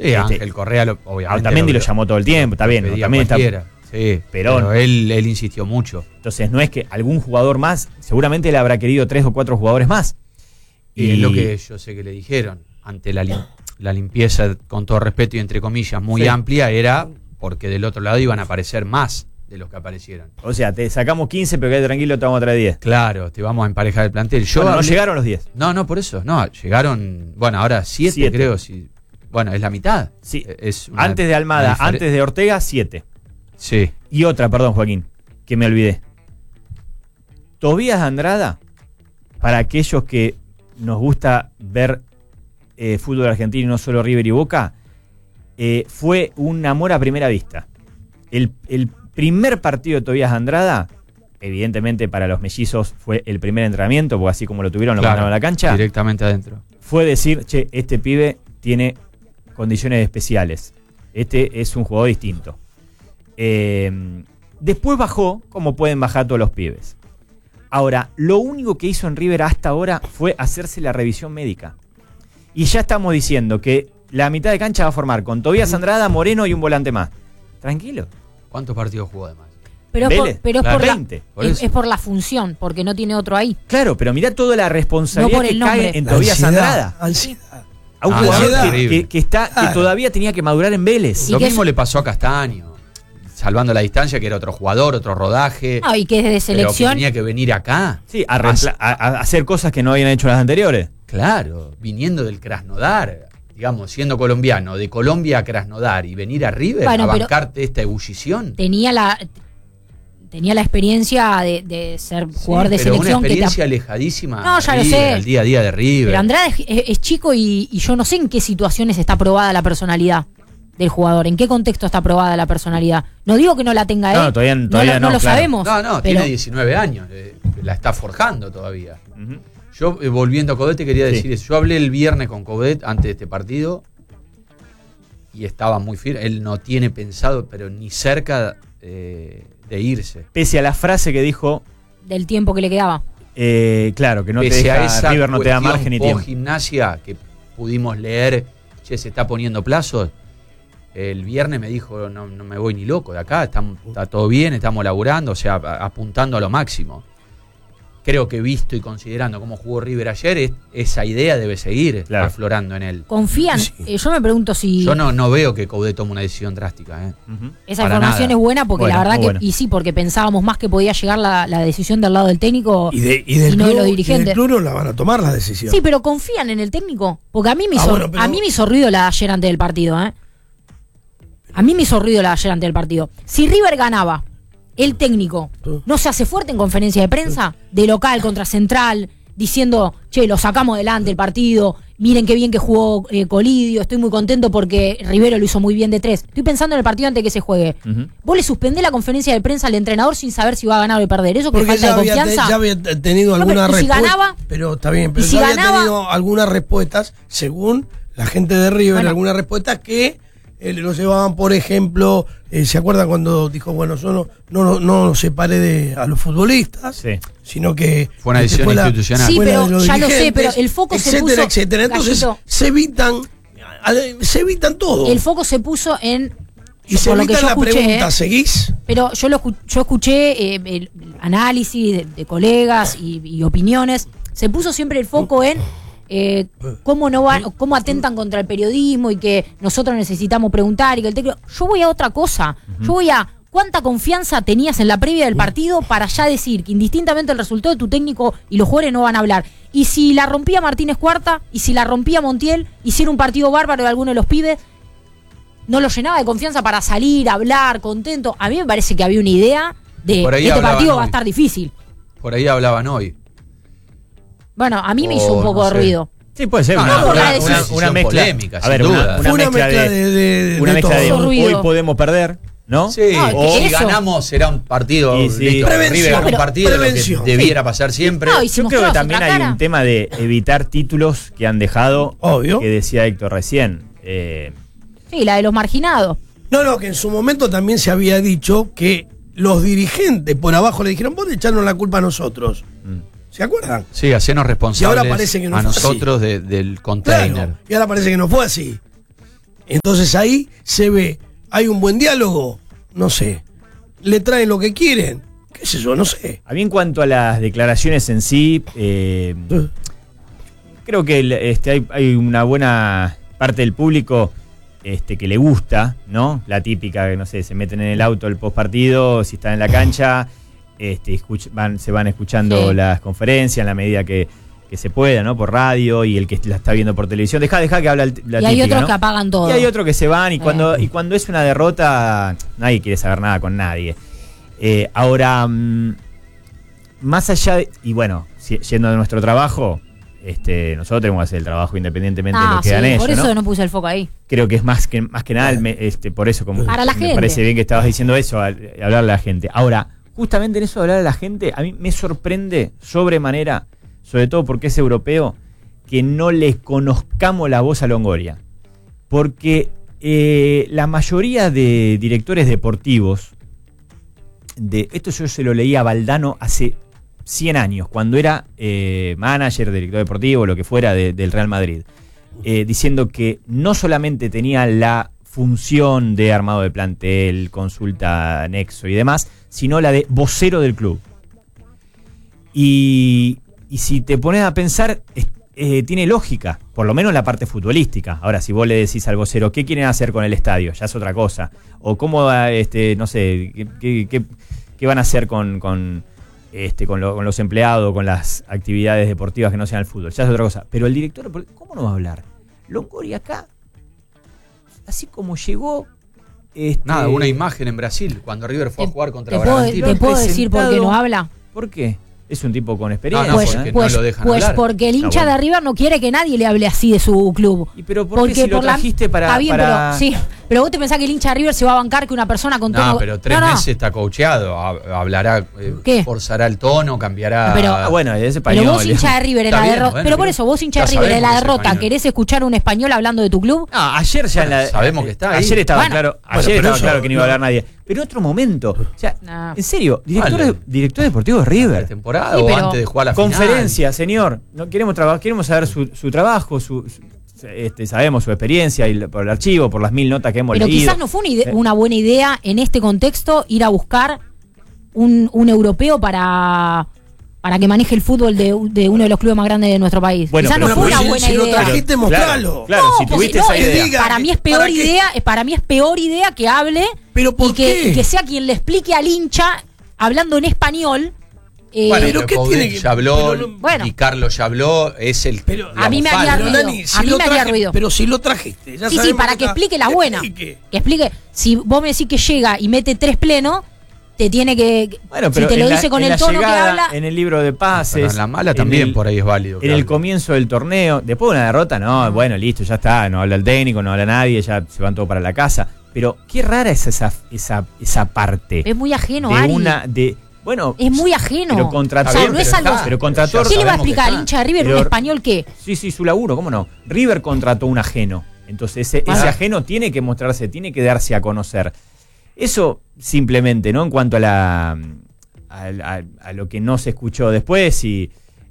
Sí, Ángel Correa, obviamente. Otamendi lo llamó todo el tiempo, está bien. Otamendi está, sí, pero él insistió mucho. Entonces no es que algún jugador más, seguramente él habrá querido 3 o 4 jugadores más. Y es lo que yo sé que le dijeron, ante la limpieza, con todo respeto y entre comillas, muy amplia, era porque del otro lado iban a aparecer más de los que aparecieron. O sea, te sacamos 15, pero quédate tranquilo, te vamos a traer 10. Claro, te vamos a emparejar el plantel. No llegaron los 10. No, por eso. No, llegaron, bueno, ahora 7 creo. Bueno, es la mitad. Sí. Antes de Almada, antes de Ortega, 7. Sí. Y otra, perdón, Joaquín, que me olvidé. Tobías Andrada, para aquellos que nos gusta ver fútbol argentino y no solo River y Boca, fue un amor a primera vista. El primer partido de Tobías Andrada, evidentemente para los mellizos fue el primer entrenamiento, porque así como lo tuvieron, lo mandaron a la cancha. Directamente adentro. Fue decir, che, este pibe tiene condiciones especiales. Este es un jugador distinto. Después bajó, como pueden bajar todos los pibes. Ahora, lo único que hizo en River hasta ahora fue hacerse la revisión médica. Y ya estamos diciendo que la mitad de cancha va a formar con Tobías Andrada, Moreno y un volante más. Tranquilo. ¿Cuántos partidos jugó además? Pero es por la función, porque no tiene otro ahí. Claro, pero mirá toda la responsabilidad que cae en Tobías Andrada. Ansiedad. A un jugador que todavía tenía que madurar en Vélez. Lo mismo le pasó a Castaño, salvando la distancia, que era otro jugador, otro rodaje. Y que desde selección pero que tenía que venir acá. Sí, a hacer cosas que no habían hecho las anteriores. Claro, viniendo del Krasnodar, digamos, siendo colombiano, de Colombia a Krasnodar y venir a River a bancarte esta ebullición. Tenía la experiencia de ser jugador de selección. Pero una experiencia alejadísima. No, ya lo sé. Al día a día de River. Pero Andrada es chico y yo no sé en qué situaciones está probada la personalidad del jugador, en qué contexto está probada la personalidad. No digo que no la tenga él. No, todavía no lo claro. sabemos. No, pero tiene 19 años, la está forjando todavía. Yo, volviendo a Coudet, te quería decir eso. Yo hablé el viernes con Coudet antes de este partido y estaba muy firme. Él no tiene pensado, pero ni cerca de irse. Pese a la frase que dijo del tiempo que le quedaba. Claro, que no pese te deja, a esa River no te da margen ni tiempo. Gimnasia, que pudimos leer, se está poniendo plazos. El viernes me dijo, no me voy ni loco de acá, está todo bien, estamos laburando, o sea, apuntando a lo máximo. Creo que visto y considerando cómo jugó River ayer, esa idea debe seguir aflorando en él. ¿Confían? Yo me pregunto si... Yo no veo que Coudet tome una decisión drástica. Esa información nada. Es buena porque la verdad que... Y sí, porque pensábamos más que podía llegar la decisión del lado del técnico y no de los dirigentes. Y del club no la van a tomar la decisión. Sí, pero ¿confían en el técnico? Porque a mí me hizo ruido la de ayer antes del partido. A mí me hizo ruido la de ayer antes del partido. Si River ganaba, el técnico no se hace fuerte en conferencia de prensa, de local contra Central, diciendo, che, lo sacamos adelante el partido, miren qué bien que jugó Colidio, estoy muy contento porque Rivero lo hizo muy bien de 3. Estoy pensando en el partido antes de que se juegue. Vos le suspendés la conferencia de prensa al entrenador sin saber si va a ganar o perder. Eso que falta de confianza. Ya había tenido alguna respuesta. Si ganaba, pero está bien, pero si ya ganaba, había tenido algunas respuestas, según la gente de River, algunas respuestas que lo llevaban, por ejemplo, ¿se acuerdan cuando dijo, bueno, yo no separé a los futbolistas, sino que fue una decisión institucional? Sí, pero ya lo sé, pero el foco se puso... etcétera. Entonces se evitan todo. El foco se puso en... Y se evita la pregunta, ¿seguís? Pero yo escuché el análisis de colegas y opiniones. Se puso siempre el foco en... cómo atentan contra el periodismo y que nosotros necesitamos preguntar y que el técnico... Yo voy a otra cosa. Yo voy a cuánta confianza tenías en la previa del partido para ya decir que indistintamente el resultado de tu técnico y los jugadores no van a hablar. Y si la rompía Martínez Cuarta, y si la rompía Montiel, y si era un partido bárbaro de alguno de los pibes, no lo llenaba de confianza para salir, hablar, contento. A mí me parece que había una idea de que este partido va a estar difícil. Por ahí hablaban hoy. Bueno, a mí me hizo un poco de ruido. Sí, puede ser. Una mezcla polémica, a ver, una mezcla de hoy podemos perder, ¿no? Sí, si ganamos será un partido. River ganó un partido, lo que debiera pasar siempre. Yo creo que también hay un tema de evitar títulos que han dejado, que decía Héctor recién. Sí, la de los marginados. No, que en su momento también se había dicho que los dirigentes por abajo le dijeron, vos le echaron la culpa a nosotros. ¿Se acuerdan? Sí, hacernos responsables ahora parece que no a nosotros del container. Claro, y ahora parece que no fue así. Entonces ahí se ve, hay un buen diálogo, no sé, le traen lo que quieren, qué sé yo, no sé. A mí en cuanto a las declaraciones en sí, creo que hay una buena parte del público que le gusta, ¿no? La típica, que no sé, se meten en el auto el postpartido, si están en la cancha, se van escuchando las conferencias en la medida que se pueda, ¿no? Por radio, y el que la está viendo por televisión, deja que habla la típica, y hay otros, ¿no?, que apagan apagan todo. Y hay otros que se van, y cuando es una derrota, nadie quiere saber nada con nadie. Ahora, más allá de, y bueno, yendo a nuestro trabajo, nosotros tenemos que hacer el trabajo independientemente de lo que dan ellos. Por eso no puse el foco ahí. Creo que es más que nada, por eso como para la me gente. parece bien que estabas diciendo eso, hablarle a la gente. Ahora, justamente en eso de hablar a la gente, a mí me sorprende sobremanera, sobre todo porque es europeo, que no le conozcamos la voz a Longoria. Porque la mayoría de directores deportivos, esto yo se lo leí a Valdano hace 100 años, cuando era manager, director deportivo, lo que fuera del Real Madrid, diciendo que no solamente tenía la función de armado de plantel, consulta nexo y demás, sino la de vocero del club. Y si te pones a pensar, tiene lógica, por lo menos la parte futbolística. Ahora, si vos le decís al vocero qué quieren hacer con el estadio, ya es otra cosa. O cómo, no sé, qué van a hacer con los empleados, con las actividades deportivas que no sean el fútbol, ya es otra cosa. Pero el director, ¿cómo no va a hablar? Longoria acá, así como llegó... Nada, una imagen en Brasil, cuando River fue a jugar contra Bragantino. ¿Te puedo decir por qué no habla? ¿Por qué? Es un tipo con experiencia. Pues, no lo dejan pues hablar. porque el hincha de River no quiere que nadie le hable así de su club. ¿Y pero por qué si lo trajiste para...? Está bien, pero sí. Pero vos te pensás que el hincha de River se va a bancar que una persona con tono... No, pero 3 meses está coacheado. Hablará, forzará el tono, cambiará... Pero, bueno, es español. Pero vos hincha de River en la derrota... Pero por eso, vos hincha de River en la derrota, ¿querés escuchar un español hablando de tu club? No, ayer ya sabemos que está ahí. Ayer estaba claro que no iba a hablar nadie. Pero en otro momento, o sea, en serio, director deportivo de River. ¿De temporada o antes de jugar la conferencia, final? Señor, no queremos saber su trabajo, sabemos su experiencia y por el archivo, por las 1000 notas que hemos leído. Pero quizás no fue una buena idea en este contexto ir a buscar un europeo para que maneje el fútbol de uno de los clubes más grandes de nuestro país. Bueno, quizás no fue una buena idea. Si lo trajiste, mostralo. Claro, si tuviste esa idea. Para mí es peor idea que hable. ¿Pero por qué? Y que sea quien le explique al hincha hablando en español. Bueno, pero ¿qué tiene que ya habló? Y Carlos ya habló, es el... Pero a mí me haría ruido. Pero si lo trajiste, ya sí, para que explique la buena. Que explique. Si vos me decís que llega y mete 3 plenos, te tiene que... Bueno, pero si te lo dice con el tono llegada, que habla... En el libro de pases... Pero en la mala también por ahí es válido. En el comienzo del torneo, después de una derrota, no, bueno, listo, ya está, no habla el técnico, no habla nadie, ya se van todos para la casa. Pero qué rara es esa parte. Es muy ajeno, de Ari. Bueno, es muy ajeno. Pero contrató. O sea, no es algo. Pero contrató. ¿Qué le va a explicar al hincha de River un español qué? Sí, su laburo, ¿cómo no? River contrató un ajeno. Entonces ese ajeno tiene que mostrarse, tiene que darse a conocer. Eso simplemente, ¿no? En cuanto a lo que no se escuchó después, si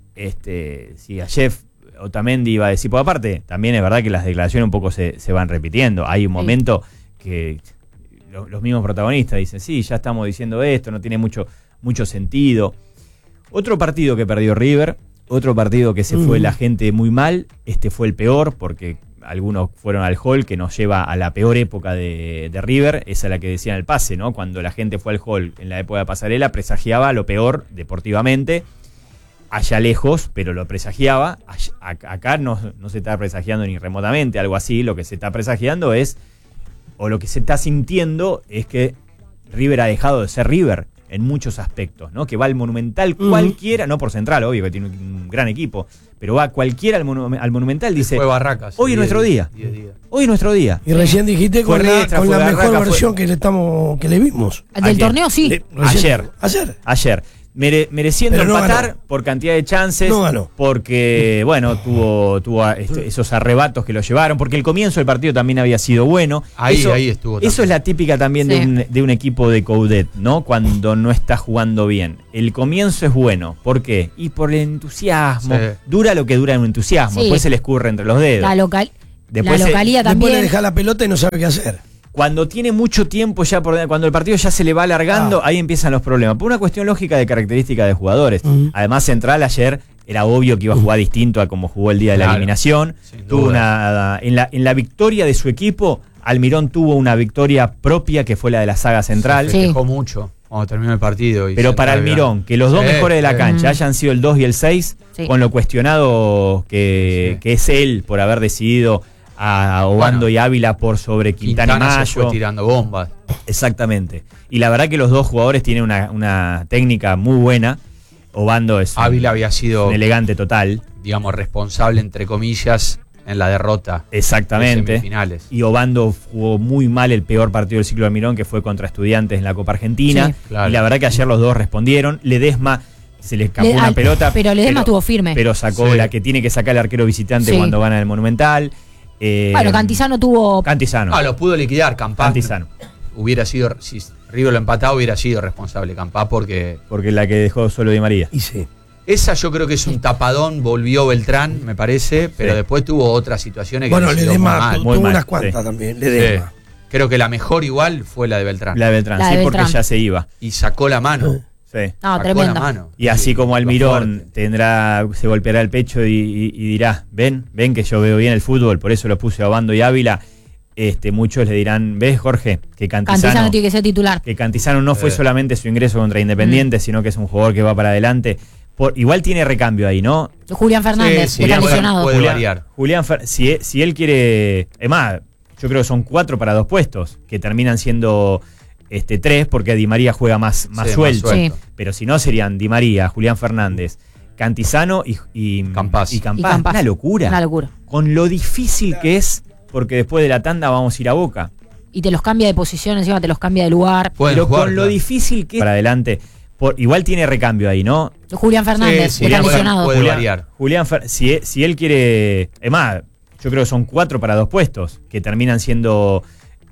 a Jeff Otamendi iba a decir, por aparte, también es verdad que las declaraciones un poco se van repitiendo. Hay un momento que los mismos protagonistas dicen, sí, ya estamos diciendo esto, no tiene mucho sentido. Otro partido que perdió River, otro partido que se fue la gente muy mal, fue el peor, porque algunos fueron al hall, que nos lleva a la peor época de River, esa es la que decían el pase, ¿no? Cuando la gente fue al hall en la época de Pasarela, presagiaba lo peor deportivamente, allá lejos, pero lo presagiaba. Acá no se está presagiando ni remotamente algo así, lo que se está presagiando es, o lo que se está sintiendo es que River ha dejado de ser River en muchos aspectos, ¿no? Que va al Monumental cualquiera, no por Central, obvio que tiene un gran equipo, pero va cualquiera al Monumental, dice, fue Barracas, hoy es nuestro día. Hoy es nuestro día. Y recién dijiste con la mejor versión que le vimos. Del torneo sí. Ayer. Mereciendo empatar por cantidad de chances, no ganó. Porque bueno, tuvo esos arrebatos que lo llevaron, porque el comienzo del partido también había sido bueno. Ahí estuvo también. Eso es la típica también de un equipo de Coudet, ¿no? Cuando no está jugando bien. El comienzo es bueno. ¿Por qué? Y por el entusiasmo. Dura lo que dura un entusiasmo, después se le escurre entre los dedos. Después la localía Después también. le deja la pelota y no sabe qué hacer. Cuando tiene mucho tiempo ya cuando el partido ya se le va alargando, ahí empiezan los problemas. Por una cuestión lógica de característica de jugadores. Además, Central ayer era obvio que iba a jugar distinto a como jugó el día de la eliminación. Tuvo en la victoria de su equipo, Almirón tuvo una victoria propia que fue la de la saga Central. Se festejó mucho cuando terminó el partido. Pero para Almirón, que los dos mejores de la cancha hayan sido el 2 y el 6, con lo cuestionado que es él por haber decidido a Obando y Ávila por sobre Quintana y Mayo. Se fue tirando bombas. Exactamente. Y la verdad que los dos jugadores tienen una técnica muy buena. Obando es Ávila había sido un elegante total. Digamos, responsable, entre comillas, en la derrota. Exactamente. De semifinales. Y Obando jugó muy mal el peor partido del ciclo de Almirón, que fue contra Estudiantes en la Copa Argentina. Sí. Claro. Y la verdad que ayer los dos respondieron. Ledesma se le escapó una pelota. Pero Ledesma estuvo firme. Pero sacó la que tiene que sacar el arquero visitante cuando gana el Monumental. Bueno, Cantizano tuvo... Cantizano. Lo pudo liquidar Campá. Cantizano. Hubiera sido, si River lo empataba, hubiera sido responsable Campá porque la que dejó solo Di María. Y sí. Esa yo creo que es un tapadón, volvió Beltrán, me parece, pero después tuvo otras situaciones que Bueno, decidió Ledesma muy tuvo mal. unas cuantas también. Ledesma. Creo que la mejor igual fue la de Beltrán. La de Beltrán, La de sí, Beltrán. porque ya se iba. Y sacó la mano. Sí. No, Sacó tremendo. la mano. Y así como Almirón fuerte. se golpeará el pecho y dirá, ven que yo veo bien el fútbol, por eso lo puse a Obando y Ávila. Muchos le dirán, ¿ves, Jorge? Que Cantizano tiene que ser titular. Que Cantizano no fue solamente su ingreso contra Independiente, sino que es un jugador que va para adelante. Igual tiene recambio ahí, ¿no? Julián Fernández, Sí, está puede- lesionado. puede variar. Julián, si él quiere... Es más, yo creo que son 4 para 2 puestos, que terminan siendo 3, porque Di María juega más suelto. Sí. Pero si no, serían Di María, Julián Fernández, Cantizano y Campás. y Campás. Y Campás. Una locura. Una locura. Con lo difícil que es, porque después de la tanda vamos a ir a Boca. Y te los cambia de posición, encima te los cambia de lugar. Pueden Pero jugar, con lo claro. difícil que es para adelante. Igual tiene recambio ahí, ¿no? Julián Fernández, Sí, está puede- lesionado. puede variar. Julián, si él quiere... Es más, yo creo que son 4 para 2 puestos, que terminan siendo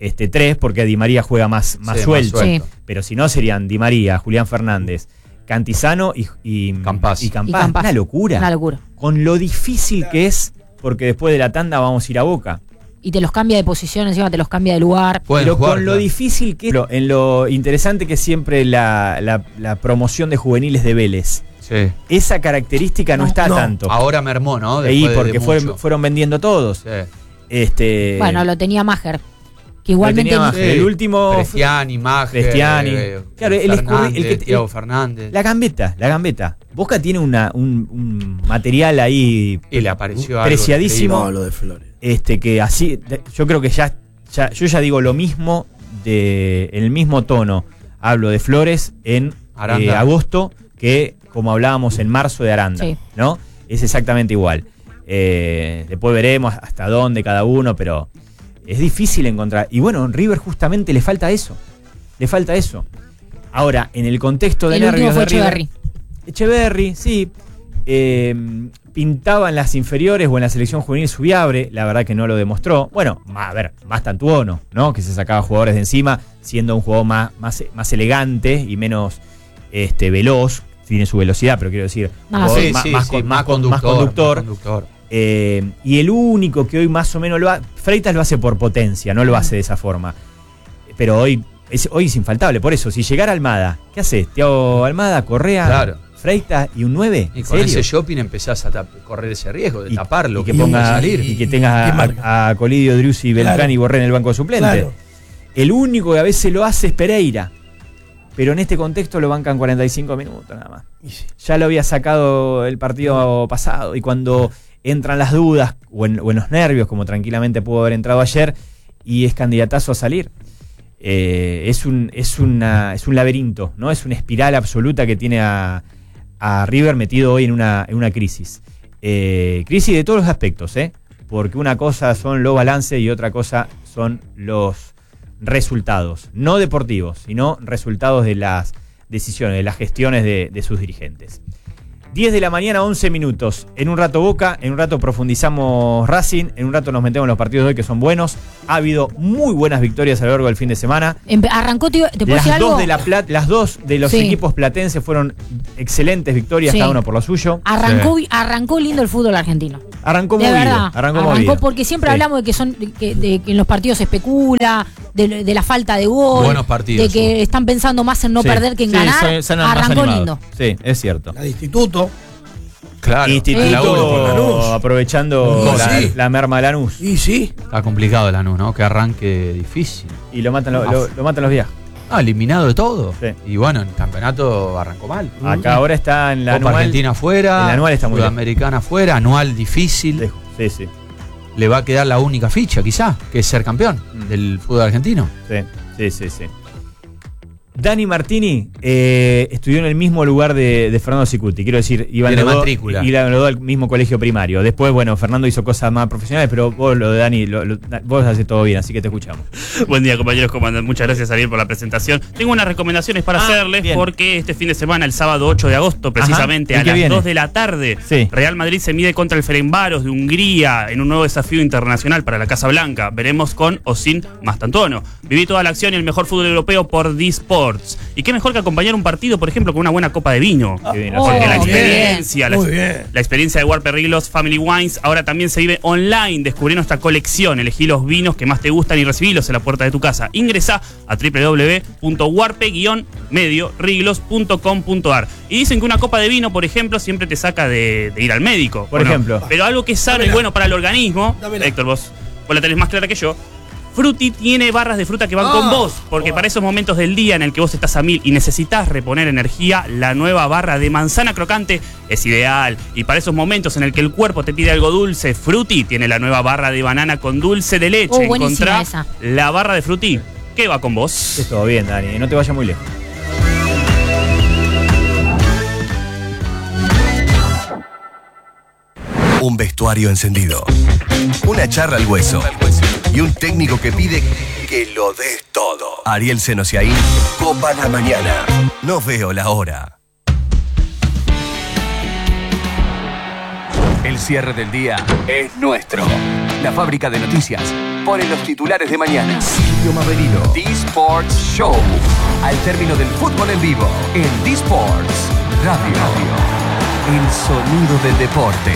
3, porque Di María juega más Sí, suelto. más suelto. Pero si no, serían Di María, Julián Fernández, Cantizano y Campás. Y Campás. Y Campás. Una locura. Una locura. Con lo difícil que es, porque después de la tanda vamos a ir a Boca. Y te los cambia de posición, encima te los cambia de lugar. Pueden Pero jugar, con lo claro. difícil que es, en lo interesante que es siempre la promoción de juveniles de Vélez. Sí. Esa característica no está tanto. Ahora mermó, ¿no? Ahí Después de porque mucho. fueron vendiendo todos. Sí. Bueno, lo tenía Maher. Que Lo igualmente. tenía Maher. El último- Prestiani, Mager, Prestiani. Claro, Fernández, Thiago Fernández. La gambeta. Boca tiene un material ahí Y le apareció algo preciadísimo. No, lo de Flores. Que así, yo creo que yo ya digo lo mismo, el mismo tono. Hablo de Flores en Aranda. agosto que como hablábamos en marzo de Aranda. Sí. ¿No? Es exactamente igual. Después veremos hasta dónde cada uno, pero es difícil encontrar. Y bueno, en River justamente le falta eso. Ahora, en el contexto de El último nervios fue de River, Echeverry. Echeverry, sí. Pintaba en las inferiores o en la selección juvenil Subiabre, la verdad que no lo demostró. Bueno, más Tantuono, ¿no? Que se sacaba jugadores de encima, siendo un jugador más elegante y menos veloz. Tiene su velocidad, pero quiero decir, jugador más conductor. Y el único que hoy más o menos lo hace, Freitas lo hace por potencia, no lo hace de esa forma. Pero hoy es infaltable, por eso, si llegara Almada, ¿qué haces? Thiago Almada, Correa, Claro. Freitas y un 9. Y con ese shopping empezás a correr ese riesgo de taparlo. Y que ponga salir. y que tengas a Colidio, Driussi, Beltrán Claro. y Borré en el banco de suplente. Claro. El único que a veces lo hace es Pereira. Pero en este contexto lo bancan 45 minutos nada más. Y sí. Ya lo había sacado el partido pasado. Y cuando entran las dudas o en los nervios, como tranquilamente pudo haber entrado ayer, y es candidatazo a salir. Es un laberinto, ¿no? Es una espiral absoluta que tiene a River metido hoy en una crisis. Crisis de todos los aspectos, porque una cosa son los balances y otra cosa son los resultados, no deportivos, sino resultados de las decisiones, de las gestiones de sus dirigentes. 10 de la mañana, 11 minutos. En un rato Boca, en un rato profundizamos Racing, en un rato nos metemos en los partidos de hoy que son buenos. Ha habido muy buenas victorias a lo largo del fin de semana. Arrancó, ¿te puedo decir algo? Las dos de los equipos platenses fueron excelentes victorias, cada uno por lo suyo. Arrancó lindo el fútbol argentino. Arrancó muy bien. Arrancó porque siempre hablamos de que en los partidos se especula, de la falta de gol, buenos partidos, de que están pensando más en no perder que en ganar. Arrancó lindo. Sí, es cierto. La de Instituto. Claro. Instituto aprovechando la merma de Lanús. Y sí. Está complicado Lanús, ¿no? Que arranque difícil. Y lo matan los viajes. Eliminado de todo. Sí. Y bueno, el campeonato arrancó mal. Acá ahora está en la Copa anual. Argentina afuera. En la anual está muy Sudamericana afuera. Anual difícil. Sí. Le va a quedar la única ficha, quizás, que es ser campeón del fútbol argentino. Sí. Dani Martini estudió en el mismo lugar de Fernando Sicuti. Quiero decir, iban los dos al mismo colegio primario. Después, bueno, Fernando hizo cosas más profesionales, pero vos, lo de Dani, vos haces todo bien, así que te escuchamos. Buen día, compañeros comandantes. Muchas gracias, Ariel, por la presentación. Tengo unas recomendaciones para hacerles, porque este fin de semana, el sábado 8 de agosto, precisamente a las 2 de la tarde, Real Madrid se mide contra el Ferencváros de Hungría en un nuevo desafío internacional para la Casa Blanca. Veremos con Osin Mastantuono. Viví toda la acción y el mejor fútbol europeo por D-Sport. Y qué mejor que acompañar un partido, por ejemplo, con una buena copa de vino. Porque la experiencia de Warper Riglos Family Wines ahora también se vive online. Descubrí nuestra colección, elegí los vinos que más te gustan y recibílos en la puerta de tu casa. Ingresa a www.warpe-riglos.com.ar. Y dicen que una copa de vino, por ejemplo, siempre te saca de ir al médico. Por ejemplo. Pero algo que es sano y bueno para el organismo, Héctor, vos la tenés más clara que yo. Frutti tiene barras de fruta que van con vos, porque para esos momentos del día en el que vos estás a 1000 y necesitas reponer energía, la nueva barra de manzana crocante es ideal. Y para esos momentos en el que el cuerpo te pide algo dulce, Frutti tiene la nueva barra de banana con dulce de leche. Encontrá la barra de Frutti que va con vos. Es todo bien, Dani, no te vayas muy lejos. Un vestuario encendido, una charla al hueso y un técnico que pide que lo des todo. Ariel Senosiaín, Copa la Mañana. No veo la hora. El cierre del día es nuestro. La fábrica de noticias pone los titulares de mañana. Silvio Maverino, D-Sports Show. Al término del fútbol en vivo, en D-Sports Radio. El sonido del deporte.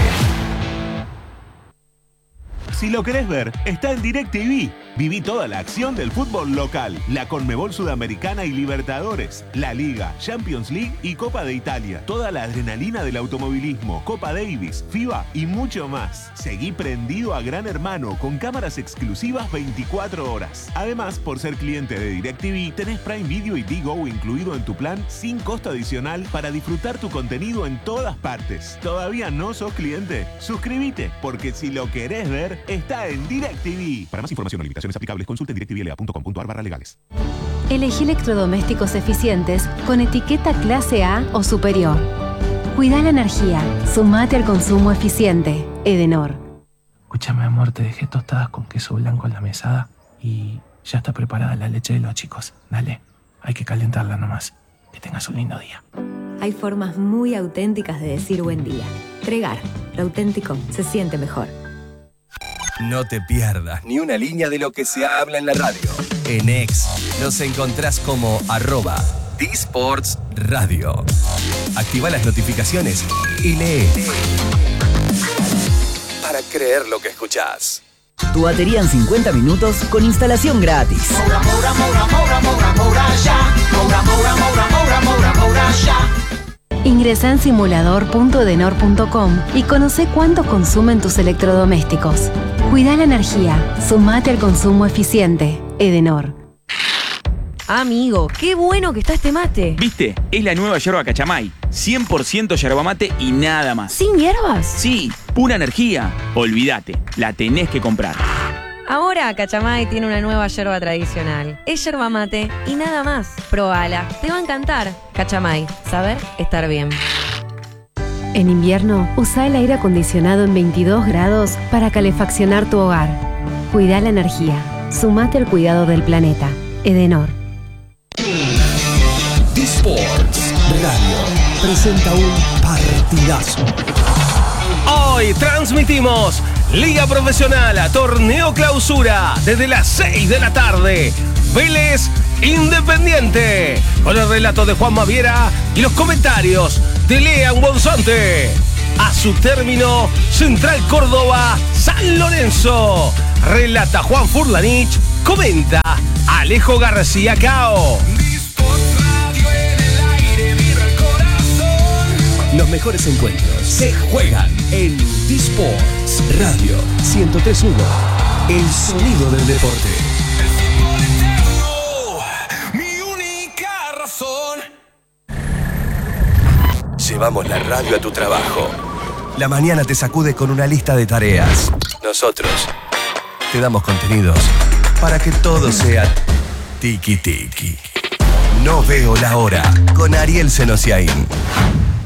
Si lo querés ver, está en DirecTV. Viví toda la acción del fútbol local, la Conmebol Sudamericana y Libertadores, la Liga, Champions League y Copa de Italia. Toda la adrenalina del automovilismo, Copa Davis, FIBA y mucho más. Seguí prendido a Gran Hermano con cámaras exclusivas 24 horas. Además, por ser cliente de DirecTV, tenés Prime Video y Digo incluido en tu plan sin costo adicional para disfrutar tu contenido en todas partes. ¿Todavía no sos cliente? Suscríbete, porque si lo querés ver, está en DirecTV. Para más información o limitaciones aplicables, consulte directvla.com.ar/legales. Elegí electrodomésticos eficientes con etiqueta clase A o superior. Cuida la energía. Sumate al consumo eficiente. Edenor. Escúchame, amor, te dejé tostadas con queso blanco en la mesada y ya está preparada la leche de los chicos. Dale, hay que calentarla nomás. Que tengas un lindo día. Hay formas muy auténticas de decir buen día. Tregar. Lo auténtico se siente mejor. No te pierdas ni una línea de lo que se habla en la radio. En X nos encontrás como @D-Sports Radio. Activa las notificaciones y lee. Para creer lo que escuchás. Tu batería en 50 minutos con instalación gratis. Ingresa en simulador.edenor.com y conoce cuánto consumen tus electrodomésticos. Cuida la energía. Sumate al consumo eficiente. Edenor. Amigo, qué bueno que está este mate. ¿Viste? Es la nueva yerba Cachamay. 100% yerba mate y nada más. ¿Sin hierbas? Sí, pura energía. Olvídate, la tenés que comprar. Ahora Cachamay tiene una nueva yerba tradicional. Es yerba mate y nada más. Probala, te va a encantar. Cachamay, saber estar bien. En invierno, usa el aire acondicionado en 22 grados para calefaccionar tu hogar. Cuida la energía. Sumate al cuidado del planeta. Edenor. D-Sports Radio. presenta un partidazo. Hoy transmitimos Liga Profesional, Torneo Clausura, desde las 6 de la tarde. Vélez Independiente, con el relato de Juan Maviera y los comentarios de Lean Bonzante. A su término, Central Córdoba, San Lorenzo. Relata Juan Furlanich, comenta Alejo García Cao. Los mejores encuentros se juegan en D-Sports Radio 103.1. El sonido del deporte. Llevamos la radio a tu trabajo. La mañana te sacude con una lista de tareas. Nosotros te damos contenidos para que todo sea tiki-tiki. No veo la hora con Ariel Senosiaín.